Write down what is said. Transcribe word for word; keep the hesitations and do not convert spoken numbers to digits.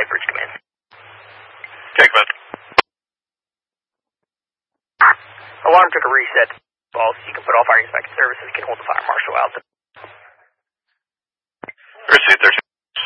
Bridge Command. Okay, command. Alarm took a reset. Balls, you can put all firing inspected services, can hold the fire marshal out. Received, there's